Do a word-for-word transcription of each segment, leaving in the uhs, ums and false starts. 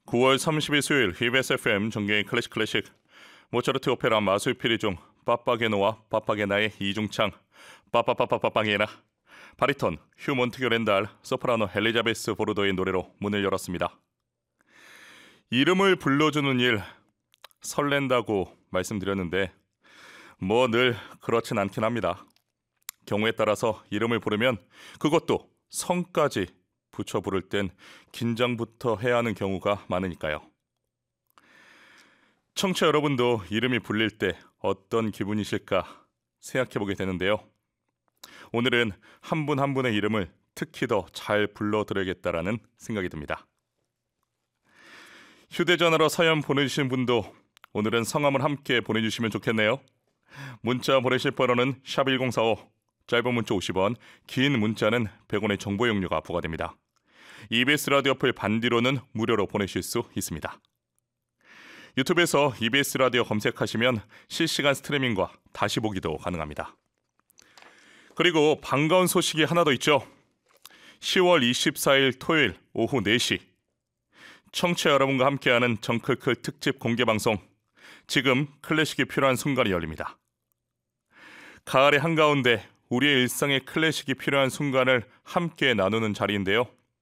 구월 삼십일 수요일 히비에스 에프엠 정경의 클래식 클래식 모차르트 오페라 마술피리 중 빠빠게노와 빠빠게나의 이중창 빠빠빠빠빠빵게나 바리톤 휴 몬티교 렌달 소프라노 엘리자베스 보르도의 노래로 문을 열었습니다. 이름을 불러주는 일 설렌다고 말씀드렸는데 뭐 늘 그렇진 않긴 합니다. 경우에 따라서 이름을 부르면 그것도 성까지 붙여 부를 땐 긴장부터 해야 하는 경우가 많으니까요. 청취자 여러분도 이름이 불릴 때 어떤 기분이실까 생각해보게 되는데요. 오늘은 한 분 한 분의 이름을 특히 더 잘 불러드려야겠다라는 생각이 듭니다. 휴대전화로 사연 보내주신 분도 오늘은 성함을 함께 보내주시면 좋겠네요. 문자 보내실 번호는 샵 일공사오, 짧은 문자 오십 원, 긴 문자는 백 원의 정보 이용료가 부과됩니다. 이비에스 라디오 어플 반디로는 무료로 보내실 수 있습니다. 유튜브에서 이비에스 라디오 검색하시면 실시간 스트리밍과 다시 보기도 가능합니다. 그리고 반가운 소식이 하나 더 있죠. 시월 이십사일 토요일 오후 네 시 청취자 여러분과 함께하는 정클클 특집 공개방송 지금 클래식이 필요한 순간이 열립니다. 가을의 한가운데 우리의 일상에 클래식이 필요한 순간을 함께 나누는 자리인데요.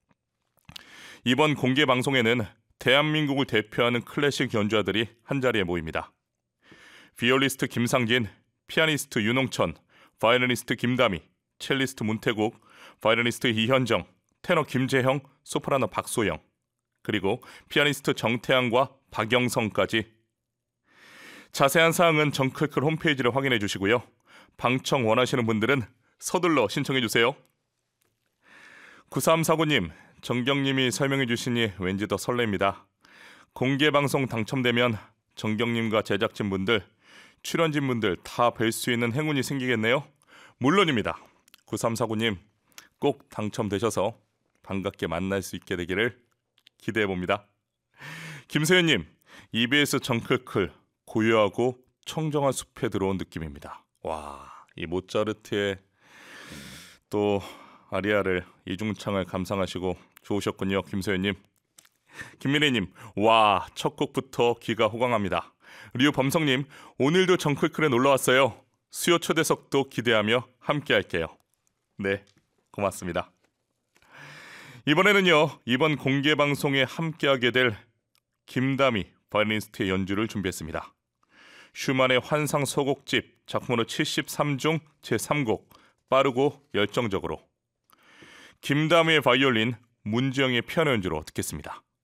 이번 공개 방송에는 대한민국을 대표하는 클래식 연주자들이 한자리에 모입니다. 비올리스트 김상진, 피아니스트 윤홍천, 바이올리니스트 김다미, 첼리스트 문태국, 바이올리니스트 이현정, 테너 김재형, 소프라노 박소영, 그리고 피아니스트 정태양과 박영성까지. 자세한 사항은 정클클 홈페이지를 확인해 주시고요. 방청 원하시는 분들은 서둘러 신청해 주세요. 구삼사구님, 정경님이 설명해 주시니 왠지 더 설렙니다. 공개방송 당첨되면 정경님과 제작진분들, 출연진분들 다 뵐 수 있는 행운이 생기겠네요. 물론입니다. 구삼사구님 꼭 당첨되셔서 반갑게 만날 수 있게 되기를 기대해봅니다. 김세현님, 이비에스 정클클 고요하고 청정한 숲에 들어온 느낌입니다. 와, 이 모차르트의 또 아리아를 이중창을 감상하시고 좋으셨군요. 김소연님. 김민혜님, 와, 첫 곡부터 귀가 호강합니다. 류범성님, 오늘도 정클클에 놀러왔어요. 수요 초대석도 기대하며 함께 할게요. 네, 고맙습니다. 이번에는요, 이번 공개방송에 함께하게 될 김다미 바이올리니스트의 연주를 준비했습니다. 슈만의 환상 소곡집 작품으로 칠십삼 중 제삼 곡 빠르고 열정적으로, 김다미의 바이올린, 문지영의 피아노 연주로 듣겠습니다.